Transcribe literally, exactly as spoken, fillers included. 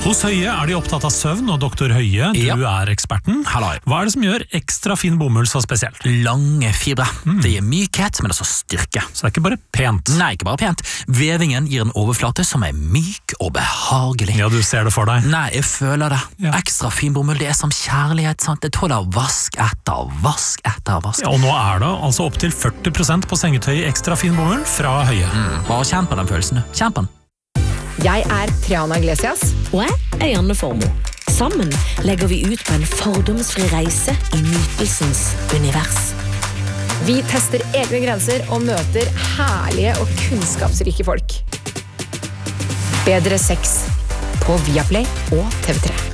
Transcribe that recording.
Hos Høie er de opptatt av søvn, og doktor Høie, du Ja. er eksperten. Halloi. Hva er det som gjør ekstra fin bomull så spesielt? Lange fibre. Det gir mykhet, men også styrke. Så det er ikke bare pent. Nei, ikke bare pent. Vevingen gir en overflate som er myk og behagelig. Ja, du ser det for deg. Nei, jeg føler det. Ja. Ekstra fin bomull, det er som kjærlighet, sant? Det tåler vask etter vask etter vask. Ja, og nå er det altså opp til førti prosent på sengetøy i ekstra fin bomull fra Høie. Mm, bare kjenn på den følelsen. Kjenn på den. Jeg er Triana Iglesias. Og jeg er Janne Formoe. Sammen legger vi ut på en fordomsfri reise i nytelsens univers. Vi tester egne grenser og møter herlige og kunnskapsrike folk. Bedre sex på Viaplay og T V tre.